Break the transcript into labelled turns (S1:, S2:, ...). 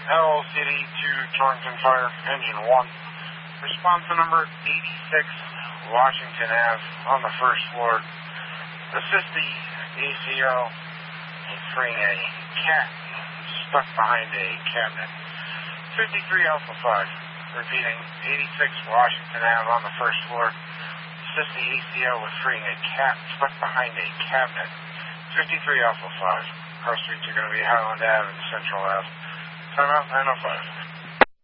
S1: LCD to Torrington Fire, Engine 1. Response to number 86 Washington Ave on the first floor. Assist the ACO in freeing a cat stuck behind a cabinet. 53 Alpha 5. Repeating, 86 Washington Ave on the first floor. Assist the ACO with freeing a cat stuck behind a cabinet. 53 Alpha 5. Cross streets are going to be Highland Ave and Central Ave. Timeout 905.